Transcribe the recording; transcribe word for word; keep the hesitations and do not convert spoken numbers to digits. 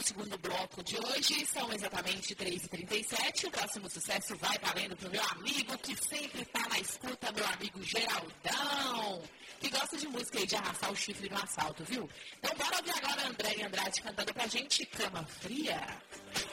segundo bloco de hoje. São exatamente três e trinta e sete. O próximo sucesso vai valendo pro meu amigo que sempre tá na escuta, meu amigo Geraldão, que gosta de música e de arrastar o chifre no asfalto, viu? Então bora ouvir agora a Andréia Andrade cantando pra gente Cama Fria.